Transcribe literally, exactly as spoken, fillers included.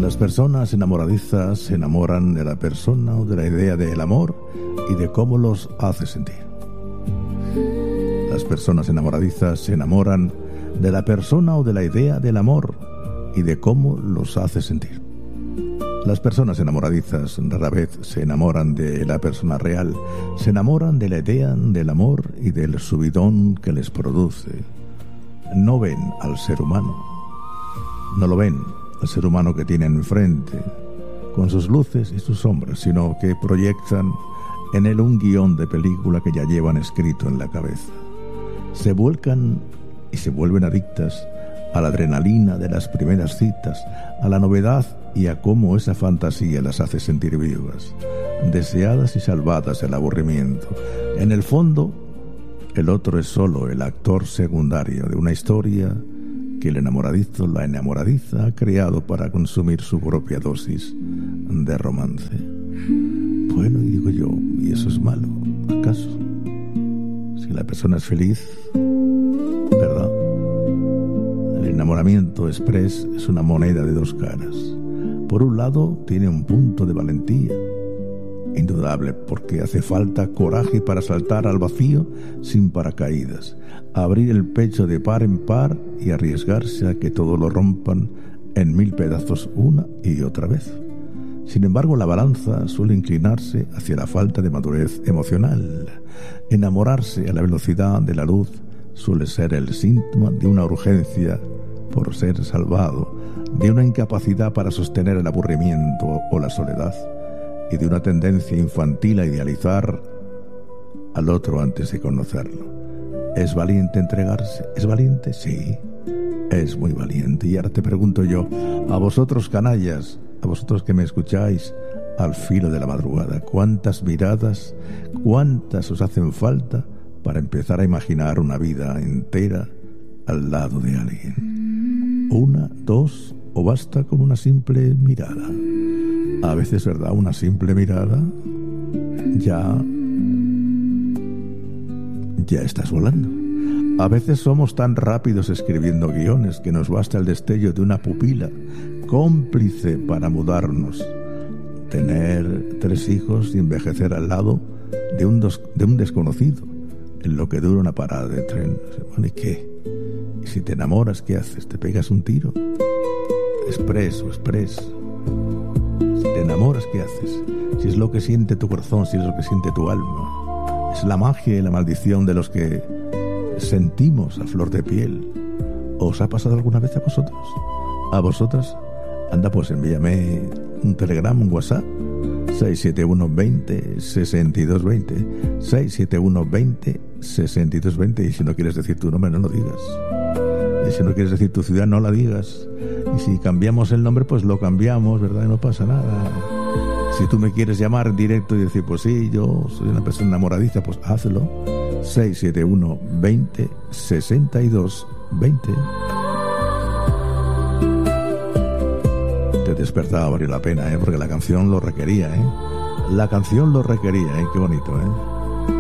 Las personas enamoradizas se enamoran de la persona o de la idea del amor y de cómo los hace sentir. Las personas enamoradizas se enamoran de la persona o de la idea del amor y de cómo los hace sentir. Las personas enamoradizas rara vez se enamoran de la persona real, se enamoran de la idea del amor y del subidón que les produce. No ven al ser humano, no lo ven al ser humano que tienen enfrente, con sus luces y sus sombras, sino que proyectan en él un guión de película que ya llevan escrito en la cabeza. Se vuelcan y se vuelven adictas a la adrenalina de las primeras citas, a la novedad y a cómo esa fantasía las hace sentir vivas, deseadas y salvadas del aburrimiento. En el fondo, el otro es solo el actor secundario de una historia que el enamoradizo, la enamoradiza, ha creado para consumir su propia dosis de romance. Bueno, y digo yo, ¿y eso es malo, acaso? Si la persona es feliz, ¿verdad? El enamoramiento express es una moneda de dos caras. Por un lado, tiene un punto de valentía indudable, porque hace falta coraje para saltar al vacío sin paracaídas, abrir el pecho de par en par y arriesgarse a que todo lo rompan en mil pedazos una y otra vez. Sin embargo, la balanza suele inclinarse hacia la falta de madurez emocional. Enamorarse a la velocidad de la luz suele ser el síntoma de una urgencia por ser salvado, de una incapacidad para sostener el aburrimiento o la soledad, y de una tendencia infantil a idealizar al otro antes de conocerlo. ¿Es valiente entregarse? ¿Es valiente? Sí, es muy valiente. Y ahora te pregunto yo, a vosotros canallas, a vosotros que me escucháis al filo de la madrugada, ¿cuántas miradas, cuántas os hacen falta para empezar a imaginar una vida entera al lado de alguien? ¿Una, dos o basta con una simple mirada? A veces, ¿verdad? Una simple mirada ya ya estás volando. A veces somos tan rápidos escribiendo guiones que nos basta el destello de una pupila cómplice para mudarnos, tener tres hijos y envejecer al lado de un, dos, de un desconocido en lo que dura una parada de tren. Bueno, ¿y qué? ¿Y si te enamoras, qué haces? ¿Te pegas un tiro? Expreso, expreso. Si te enamoras, ¿qué haces? Si es lo que siente tu corazón, si es lo que siente tu alma. Es la magia y la maldición de los que sentimos a flor de piel. ¿Os ha pasado alguna vez a vosotros? ¿A vosotras? Anda, pues envíame un telegrama, un WhatsApp. seis siete uno veinte sesenta y dos veinte seis siete uno veinte sesenta y dos veinte. Y si no quieres decir tu nombre, no lo digas. Y si no quieres decir tu ciudad, no la digas. Y si cambiamos el nombre, pues lo cambiamos, ¿verdad? Y no pasa nada. Si tú me quieres llamar en directo y decir, pues sí, yo soy una persona enamoradiza, pues hazlo. seis siete uno veinte sesenta y dos veinte. Te despertaba, valió la pena, ¿eh? Porque la canción lo requería, ¿eh? La canción lo requería, ¿eh? Qué bonito, ¿eh?